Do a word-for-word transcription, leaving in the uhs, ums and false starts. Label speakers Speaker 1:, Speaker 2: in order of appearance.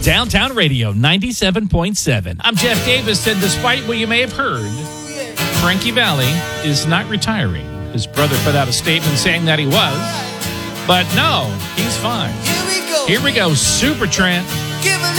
Speaker 1: Downtown Radio ninety-seven point seven. I'm Jeff Davis, and despite what you may have heard, Frankie Valli is not retiring. His brother put out a statement saying that he was, but no, he's fine. Here we go, Supertramp.